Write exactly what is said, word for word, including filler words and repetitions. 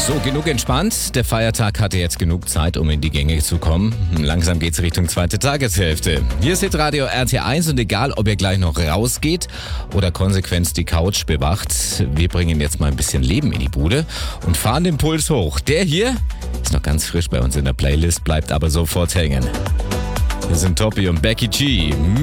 So, genug entspannt. Der Feiertag hatte jetzt genug Zeit, um in die Gänge zu kommen. Langsam geht's Richtung zweite Tageshälfte. Hier ist Hitradio R T eins und egal, ob ihr gleich noch rausgeht oder konsequent die Couch bewacht, wir bringen jetzt mal ein bisschen Leben in die Bude und fahren den Puls hoch. Der hier ist noch ganz frisch bei uns in der Playlist, bleibt aber sofort hängen. Wir sind Topi und Becky G.